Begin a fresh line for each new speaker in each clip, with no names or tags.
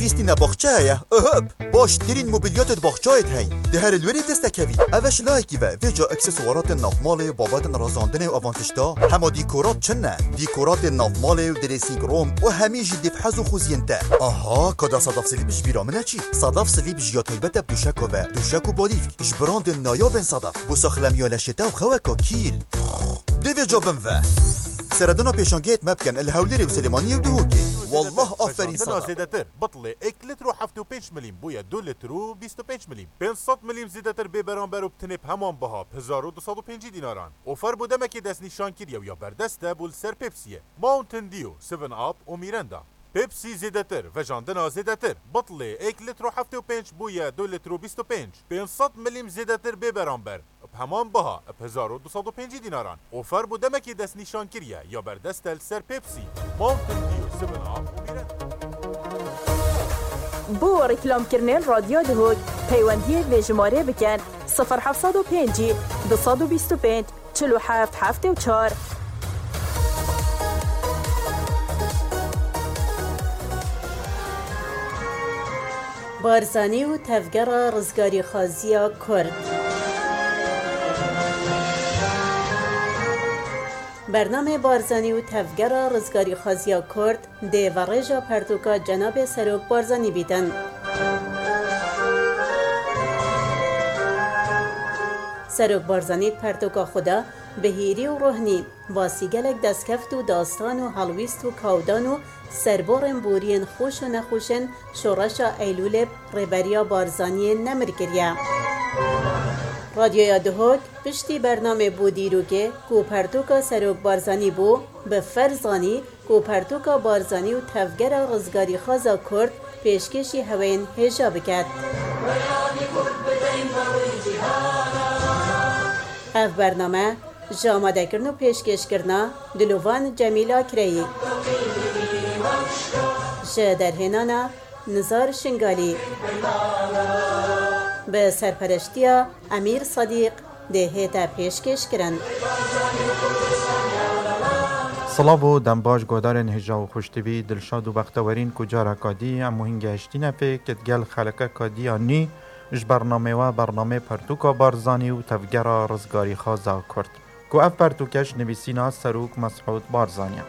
ویستی نباخچه هیا باش ترین موبیلیات باخچایت هی ده هر الوری دستکوی اوش لایکی و ویجا اکسسوارات نافمال بابت رازاندن و اوانتشتا هما دیکورات چنه دیکورات نافمال و دریسینگ روم و همیج دفحز و خوزینته آها کدا صدف سلیب جبیرا منه چی صدف سلیب جیات هیبت دوشک و دوشک و بالیف جبراند نایابن صدف بسخلمی لشتا و خوکا کیل دوی جابن و سردنا پیشانگیت مبکن الهولری و سلیمانی و دهوکی والله آفرین صدف
زیادتر بطله 1 لتر و 75 ملیم بویا 2 لتر و 25 ملیم 500 ملیم زیادتر به برانبر و بتنب همان بها 1205 دیناران اوفر بودمه که دست نشان کریه و یا بردسته بول سر پیپسیه ماونتن دیو 7 آپ و میرندا پیپسی زیادتر و جاندنا زیادتر بطله 1 لتر و 75 بویا 2 لتر و 25 500 ملیم زیادتر به برانبر همان بها 1205 دیناران اوفر بودمه که دست نشان کریه یا بردسته سر پیپسی ماونتن دیو 7 آپ و میرندا
بو رکلام کرنین رادیو دهوگ پیوندی ویژماره بکن 0705 225 47 74
بارزانی و تفگر رزگاری خازیا کرد برنامه بارزانی و تفگر رزگاری خازیا کرد ده و رژا پرتوکا جناب سروک بارزانی بیدن سروک بارزانی پرتوکا خدا بهیری و روحنی واسیگلک دستکفت و داستان و حلویست و کاودان و سربورن بورین خوش و نخوشن شورشا ایلول ریبریا بارزانی نمر کریا رادیو یادهوک پشتی برنامه بودی رو که کوپرتوکا سروک بارزانی بو به فرزانی کوپرتوکا بارزانی و تفگر رزگاری خازا کرد پیشکشی هوین هجا بکد اف برنامه جامده کرن و پیشکش کرنا دلوان جمیلا کری در هنانا نزار شنگالی به سرپرشتیا امیر صدیق دهیتا پیشکش کرن
سلام و دنباش گودارن هجا و خوشتوی دلشاد و بختورین کجا رکادی امو هنگهشتی نفه کت گل خلقه کادی آنی اش برنامه و برنامه پرتوکا بارزانی و تفگرا رزگاری خوازا کرد که اف پرتوکش نویسینا سروک مسعود بارزانی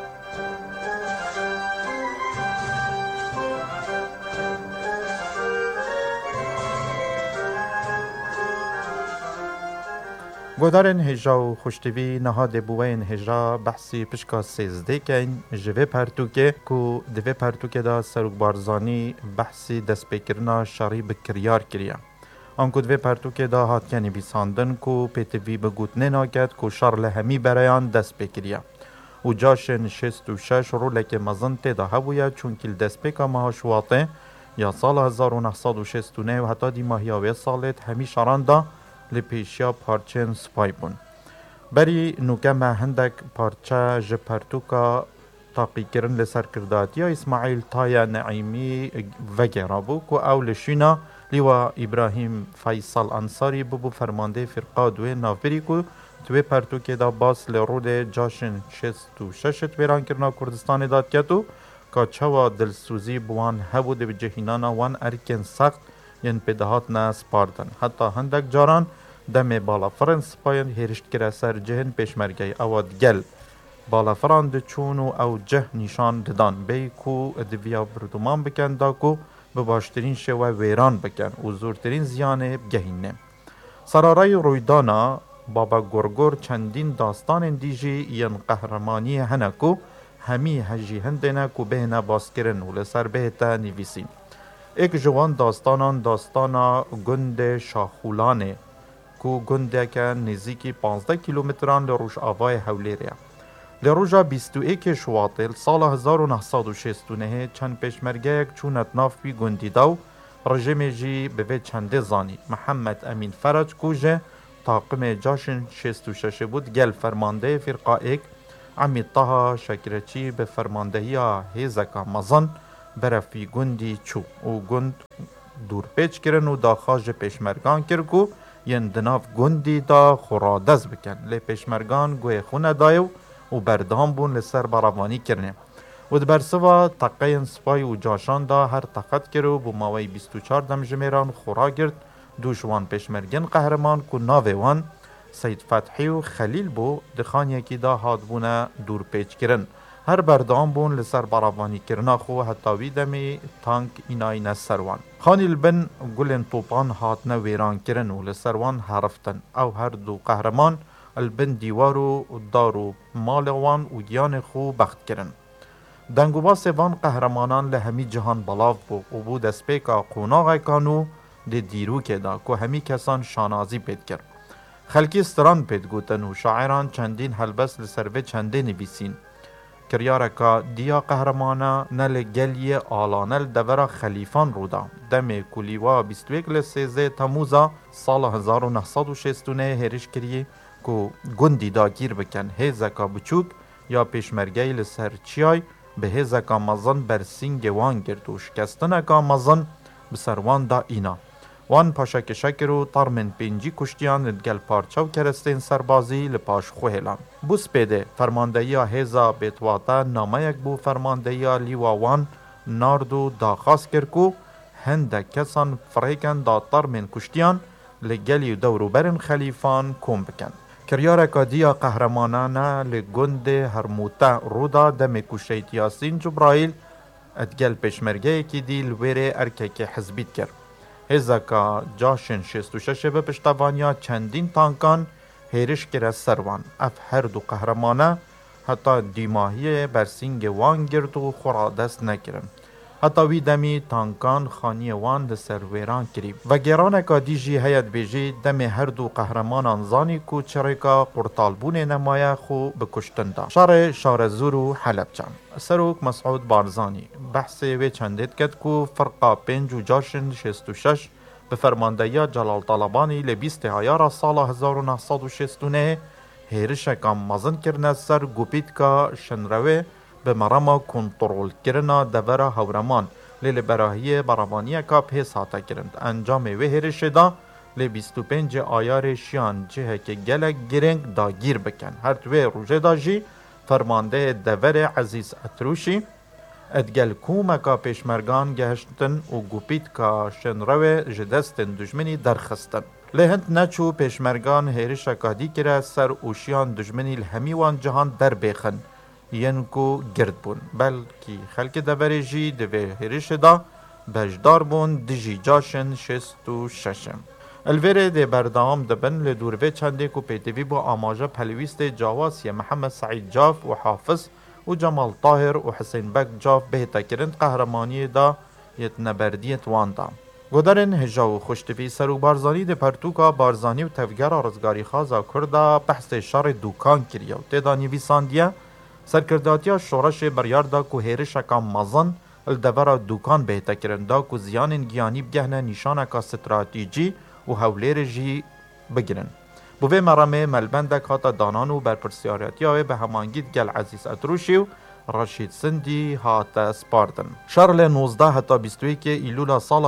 گودارن هجا و خوشتوی نهاد بوین هجا بحثی پشکا سیزده کن جوه پرتوکه که دوه پرتوکه دا سروک بارزانی بحثی دست بکرنا شاری بکریار کریا آنکو دوه پرتوکه دا هات کنی بیساندن که پیتوی بگوتنه ناکد که شار لهمی برایان دست بکریا و جاشن 66 رولک مزن تیدا هبویا چونکل دست بکا مهاشواته یا سال 1969 و حتی دی ماهیاوی سالت همی شاران دا لپیشیا پارچن سپای بون بری نوکم هندک پارچه جپرتوکا تاقی کرن لسر کرداتیا اسماعیل تایا نعیمی وگرا بو که اول شینا لیوا ابراهیم فیصل انصاری بو فرمانده فرقا دوی نافری که توی پرتوکه دا باس لرود جاشن 66 ویران کرنا کردستان داد کتو که چوا دلسوزی بوان هبو دو جهینانا وان ارکن سخت ین پیدهات ناس پاردن حتی هندک جاران دم بالا فرانس پایان هرشت کرا سر جهن پیشمرگی اواد گل بالا فران ده چونو او جه نشان ددان بی کو ادویا بردومان بکن دا کو به باشترین شوه ویران بکن و زورترین زیانه بگهینه سرارای رویدانا بابا گرگر چندین داستان دیجی ین قهرمانی هنکو همی هجی هندنه کو بهنه باس کرن و لسر بهتا نویسین ایک جوان داستانا گند شاخولانه کو گنده که نزدیکی 15 کیلومتران لروش آوای هولیریا لروژا 21 شواطل سال 1969 چند پیشمرگه یک چونت ناف بی گندی داو رژیم جی به چنده زانی محمد امین فرج کوجه طاقم جاشن 66 بود گل فرمانده فرقا ایک عمی طه شکرچی به فرماندهی هیزکا مزن برفی گندی چو و گند دور پیچ کرن و دا خاج پیشمرگان کرگو ین دناف گندی دا خورادز بکن لی پیشمرگان گوی خونه دایو و بردام بون لسر براوانی کرنه و دبرسوا تقین سپای و جاشان دا هر تقت کرو بو ماوی 24 دمجمیران خورا گرد دوشوان پیشمرگن قهرمان کو ناوی وان سید فتحی و خلیل بو دخانیه کی دا هاد بونه دور پیچ کرن هر بردام بون لسر براوانی کرنا خو حتاوی دمی تانک اینای نسروان خانی البن گلن توپان هاتنه ویران کرن و لسروان حرفتن او هر دو قهرمان البن دیوارو دارو مالوان و گیان خو بخت کرن دنگوباس وان قهرمانان لهمی جهان بلاو بو و بو دسپیکا قوناغ کانو دی دیرو که دا که همی کسان شانازی پید کرد خلکی ستران پید گوتن و شاعران چندین حلبس لسروه چنده نویسین کریارکا دیا قهرمانا نل گلی آلانل دورا خلیفان رودا دم کولیوا 21 لسیزه تموزا سال 1969 هرش کریه که گندی دا گیر بکن هیزکا بچوک یا پیشمرگی لسر چیای به هیزکا مزن برسینگ وان گرد و شکستنکا مزن بسروان دا اینا وان پاشا کشکرو ترمن پینجی کشتیان گل پارچاو کرستین سربازی لپاش خوهلان بوس پیده فرماندهی هیزا بیتواتا نامه یک بو فرماندهی لیواوان ناردو داخواست کرکو هنده کسان فریکن دا ترمن کشتیان لگلی دورو برن خلیفان کم بکن کریارکا دیا قهرمانانه لگند هرموتا رودا دم کشیت یاسین جبرائیل ادگل پیشمرگه کی دی لویره ارکک حزبیت کرد هزاکا جاشن 66 به پشتوانیا چندین تانکان هیرش کرد سروان اف هر دو قهرمانه حتی دیماهی برسینگ وان گرد و خورا دست نکرن حتی وی دمی تانکان خانی وان ده سرویران کریب و گرانکا دیجی هیت بیجی دمی هر دو قهرمانان زانی کو چرکا قرطالبون نمایه خو بکشتن دا شار زورو حلب چان سروک مسعود بارزانی بحث وی چندید کد کو فرقا 5 و جاشن 66 به فرماندهی جلال طالبانی لبیست هایار سال 1969 هیرشکا مزن کرنه سر گوپید که شنروه به مرما کنترل کرنا دورا هورمان لیل براهی براوانی که پیس حاتا کرند انجام وحرش دا لی 25 آیار شیان جه که گلک گرنگ دا گیر بکن هر توی روژه دا جی فرمانده دور عزیز اتروشی ادگل کومکا پیشمرگان گهشتن و گوپید که شنروه جدستن دجمنی درخستن لهند نچو پیشمرگان هیرش اکادی کرد سر اوشیان دجمنی الهمیوان جهان در بیخن ینکو گرد بون بلکی خلک دوری جی دوی هیرش دا بجدار بون دیجی جاشن 66 الویره دی بردام دبن لدوروی چنده کو پیتوی با آماجه پلویست جاواسی محمد سعید جاف و حافظ و جمال طاهر و حسین بک جاف بهتا کرند قهرمانی دا یتنبردیت واندا گودرن هجا و خوشتوی سرو بارزانی دی پرتوکا بارزانی و تفگر آرزگاری خازا کرده بحث شار دوکان کریا و تیدانی ویساندیه سرکرداتیا شورش بریاردا کو هیرشکا مزن الدورا دوکان بهتا کرندا کو زیانن گیانی بگهنه نشانکا استراتیجی و هولیر جی بگیرن بوه مرامه ملبندک هاتا دانانو برپرسیارتیا به همانگید گل عزیز اتروشی و رشید سندی هاتا سپاردن شارل 19 هتا 21 ایلولا سال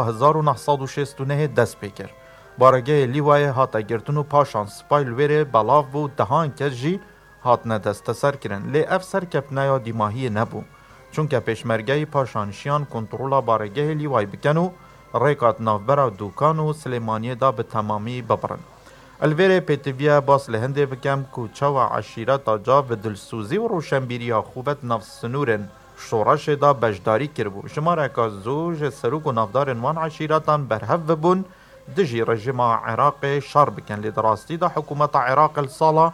1969 دست بکر بارگه لیوای هاتا گرتنو پاشان سپایل ویره بلاف و دهان کس جی هاتنه دست سر کرن لی اف سر کپنایا دیماهی نبو چونکه پیشمرگه پاشانشیان کنترولا بارگه لیوای بکنو ریکات نافبرا دوکانو سلیمانی دا به تمامی ببرن الویره پیتویا باس لهنده بکم که چاو عشیرتا جا و دلسوزی و روشنبیریا خوبت نفس سنورن شورش دا بجداری کربو شمارکا زوج سروک و نافدارن وان عشیرتان برهف بون دجی رژیم عراق شار بکن لدراستی دا حکومت عراق السالا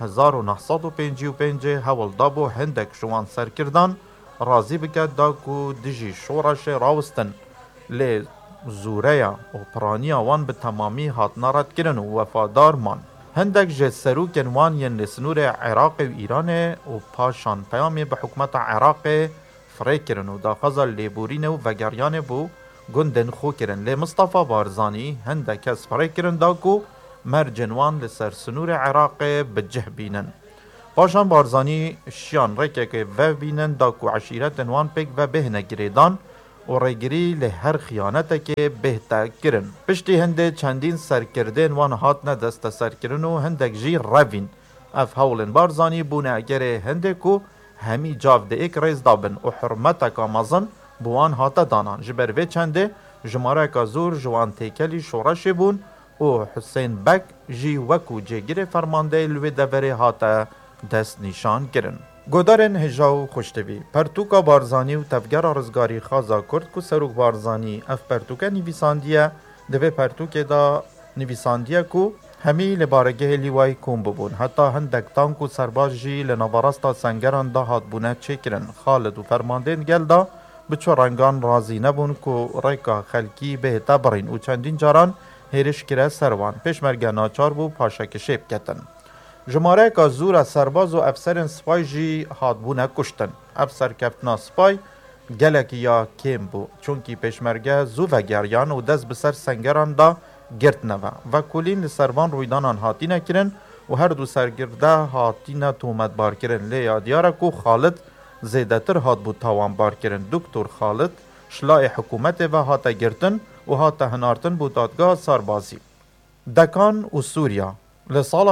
1955 هول دابو هندک شوان سر کردن رازی بکد دا که دجی شورش راوستن لی زوره و پرانیا وان به تمامی هات نارد کرن و وفادار مان هندک جه سروکن وان ین لسنور عراق و ایران و پاشان پیامی به حکومت عراق فری کرن و داخزا لیبورین و وگریان بو گندن خو کرن لی مصطفى بارزانی هندک از فری کرن دا کو مرجنوان لسر سنور عراق بجه بینن پاشان بارزانی شیان ریکه که و بینن دا کو عشیرت وان پیک و بهنه گریدان و ریگری لهر خیانت که بهتا کرن پشتی هنده چندین سرکردین وان هاتنه دست سرکرن و هندک جی روین اف هولن بارزانی بونه اگر هنده کو همی جاو ده ایک ریز دابن و حرمتک مزن بوان هاته دانان جبر وی چنده جمارک زور جوان تیکلی شورش بون و حسین بک جی وکو جگیر فرمانده لوی دوره هاته دست نشان گرن. گودارن هجاو خوشتوی پرتوکا بارزانی و تفگر رزگاری خازا کرد که سروک بارزانی اف پرتوکا نویساندیه دوی پرتوکه دا نویساندیه که همی لبارگه لیوای کوم ببون حتی هندک تانک و سرباز جی لنوارستا سنگران دا هات بونه چکرن خالد و فرماندین گل دا بچو رنگان رازی نبون که ریکا خلکی به تبرین و چندین جاران هیرش کره سروان پیشمرگه ناچار بو پاشک شیب کتن. جماره که زور سرباز و افسرین سپای جی هات بونه کشتن. افسر کپتنا سپای گلک یا کم بو چونکی پیشمرگه زو و گریان و دست بسر سنگران دا گرد نوه و کلین لسروان رویدانان هاتی نکرن و هر دو سرگرده هاتی نتومت بار کرن لیا دیاره که خالد زیده تر هات بود تاوان بار کرن. دکتر خالد شلاء حکومت و هاته گرتن و هاته هنارتن بود دادگاه سربازی. دکان و سوریا لسال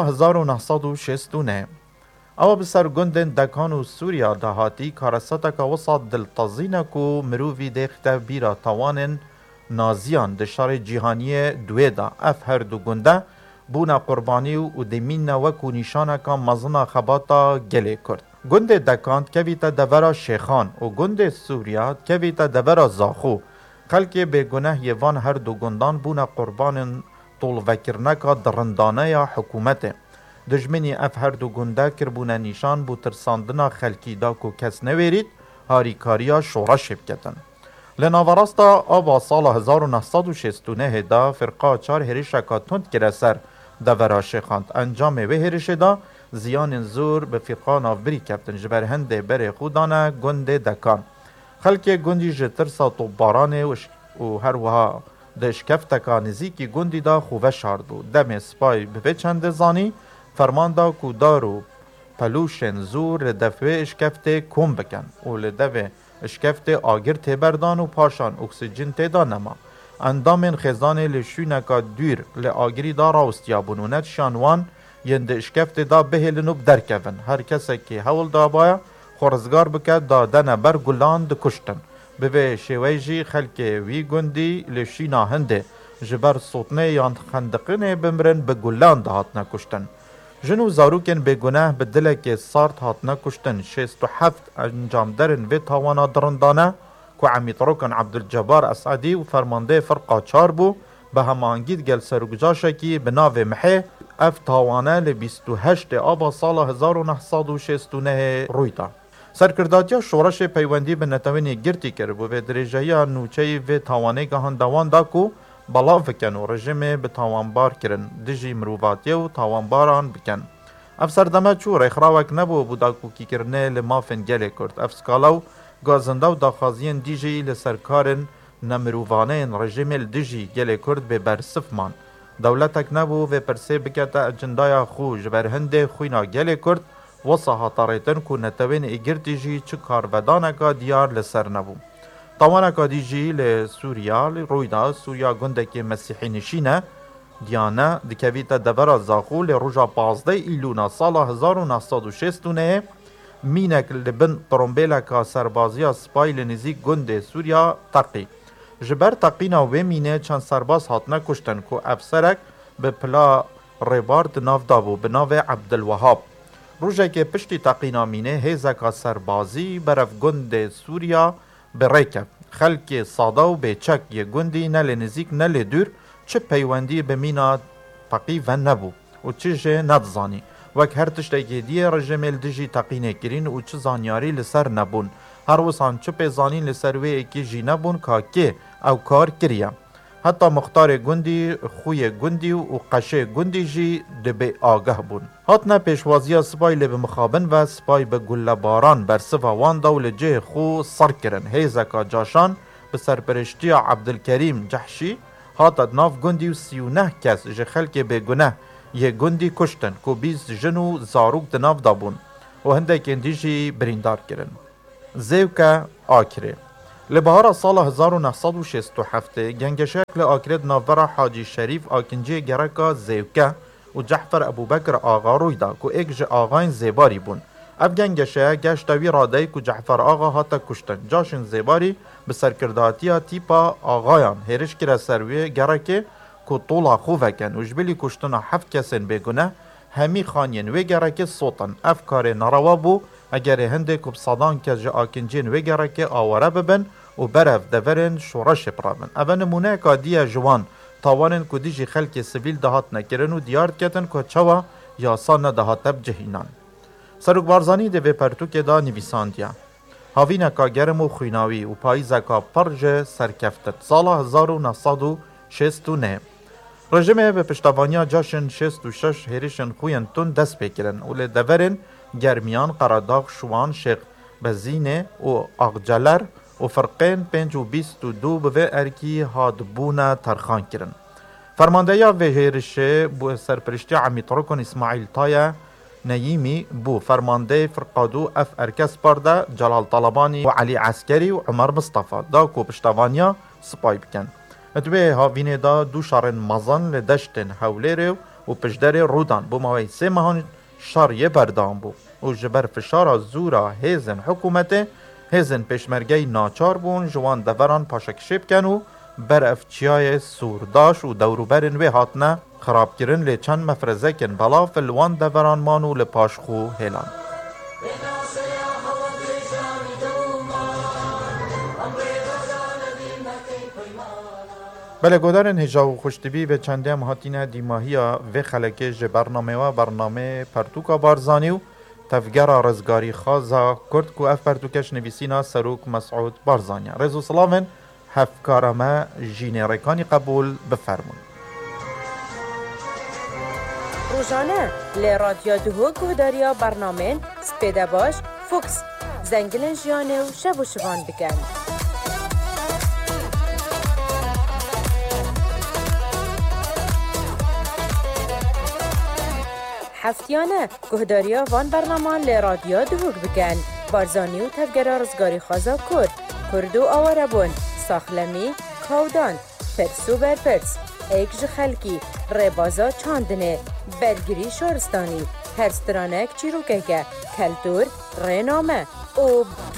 1969 او بسر گندن دکان و سوریا ده هاتی کارساتا که وسط دلتازینه که مرووی دیخته بیرا تاوانن نازیان ده شار جیهانی دوی دا اف هر دو گنده بونا قربانی و دمین وکو نشانه که مزنا خباتا گله کرد. گنده دکاند کویتا دورا شیخان و گنده سوریا کویتا دورا زاخو خلک به گناه یوان هر دو گندان بونا قربان طول وکرنه که درندانه یا حکومته. دجمنی اف هر دو گنده کربونه نشان بو ترساندنا خلکی دا که کس نویرید هاریکاریا شورش بکتن. لناوراستا آبا سال 1969 دا فرقا 4 هریشکا تند کرده سر دورا شیخاند. انجام و هریش دا زیان زور به فرقا نافبری کفتن جبر هنده بر خودانه گنده دکان. خلک گندی جترسا طبارانه و هر وها ده اشکفتکا نزیکی گندی دا خوبه شارد بود. دم سپای به چند زانی فرمان دا که دارو پلوشن زور دفوه اشکفته کم بکن و لدوه اشکفته آگر تبردان و پاشان اکسیجن تیدا نما. اندامن خزان لشونکا دور لآگری دا راوستیا بنونت شانوان یند اشکفته دا بهلنوب درکون. هر کسی که حول دا بایا خورزگار بکد دا دن بر گلان ده کشتن. به شویجی خلک وی گندی لشینا هنده جبر صوتنه یان خندقنه بمرن به گلان ده هاتنا کشتن. جنو زاروکن به گناه به دلک سارت هاتنا کشتن. 67 انجام درن و تاوانا درندانه که عمیتروکن عبدالجبار اسعدی و فرمانده فرقا 4 بو به همانگید گل سرگجاشکی به ناو محه اف تاوانه ل 28 آبا سال 1969 رویتا. سرکرداتیا شورش پیوندی به نتوانی گرتی کرد و به درجه نوچه و تاوانه گهان دوان دا کو بلا فکن و رژیم به تاوانبار کرن دجی مروواتی و تاوانباران بکن. اف سردمه چو ریخراوک نبو بودا کوکی کرنه لمافن گله کرد. اف سکالاو گازنده و داخازین دیجی لسرکارن نمرووانه رژیم الدجی گله کرد به برصف مان. دولتک نبو و پرسه بکت اجندای خوش بر هنده خوینا گله کرد وصا هاتاریتن که نتوین ایگرتی جی چه کارودانکا دیار لسر نبو. طوانکا دیجی لسوریا رویدا سوریا گندک مسیحی نشینه دیانه دکویتا دورا زاخو لروژا 15 ایلونا سال 1969 مینک لبن ترومبیلکا سربازیا سپای لنزی گند سوریا تقی. جبر تقینا و مینه چند سرباز هاتنه کشتن که افسرک به پلا ریبارد ناو دابو به ناو عبدالوهاب. روژه که پشتی تقینا مینه هیزکا سربازی برف گند سوریا به ریکف. خلک سادا و بیچک یه گندی نل نزیک نل دور چه پیوندی به مینا تقی و نبو و چه جه ندزانی. وک هر تشتکی دیه رژیم الدجی تقینه کرین و چه زانیاری لسر نبون. هر وسان چه پیزانین لسر وی اکی جی نبون که او کار کریا. حتی مختار گندی، خوی گندی و قشه گندی جی دبی آگه بون. هاتنا پیشوازی سپای لب مخابن و سپای به گل باران بر صفا وان دول جه خو سر کرن. هیزکا جاشان به سرپرشتی عبدالکریم جحشی هاتد ناف گندی و 39 کس جه خلک به گناه یه گندی کشتن که 20 جنو زاروک دناف دابون و هنده کندیجی بریندار کرن. زیوکا آکره لبهار سال 1967 گنگشک لآکرد ناورا حاجی شریف آکنجی گرکا زیوکا و جحفر ابوبکر آغا روی دا که ایک جه آغاین زیباری بون. افگنگشه گشتوی راده که جعفر آقا هاتا کشتن جاشن زیباری به سرکرداتیا تیپا آقایان هرش کرا سروی گرکه که طولا خوفکن و جبلی کشتن 7 کسین بگونه همی خانین و گرکه صوتن افکار نروا بو اگر هنده که بصدان که جا آکنجین و گرکه آواره ببن و برف دورن شورش پرابن اول نمونه که دیا جوان تاوانن که دیجی خلک سویل دهات نکرن و دیارد کتن که چوا یاسان دهات بجهینان سروک بارزانی ده پرتوک دا نویساندیا هاوینا که گرم و خویناوی و پاییزا که پرج سرکفتت سال 1969 رژیم به پشتوانیا جاشن 66 هریشن خوین تون دست بکرن و لدورن گرمیان قراداغ شوان شیخ بزینه و اغجلر و فرقین 522 به ارکی هادبونا ترخان کرن فرمانده یا وهرشه بو سرپرشتی عمیترکن اسماعیل تایا نیمی بو فرمانده فرقادو اف ارکس پرده جلال طلبانی و علی عسکری و عمر مصطفى دا کو پشتوانیا سپای بکن ادوی هاوینه دا دو شارن مزان لدشتن حولیر و پشدر رودان بو موی سه مهان شاریه بردان بو و جبر فشار زورا هیزن حکومت هیزن پیشمرگی ناچار بون جوان دوران پاشکشی بکن و برف چیای سورداش و دوروبرن وی هاتنه خراب کرن لی چند مفرزه کن بلا فلوان دوران مانو لپاشخو هیلان بله گودارن هجاو خوشتبی به چنده مهاتینه دیماهیا و خلکه جه برنامه پرتوکا بارزانیو تفگر رزگاری خازا کرد که اف پرتوکش نویسینا سروک مسعود بارزانیا رزو سلامن هفکارمه جینیرکانی قبول بفرمون
روزانه لی رادیو دهو گهداریا برنامه سپیده باش فوکس زنگلن جیانه و شب و شبان بکن هفتیانه گهداریا وان برنامه لی رادیو دهو بکن بارزانی و تفگر رزگاری خازا کرد و آواره بون ساخلمی کودان پرسو برپرس ایک خلکی ربازا چاندنه برگری شارستانی هرسترانک چیروکه کلتور رنامه او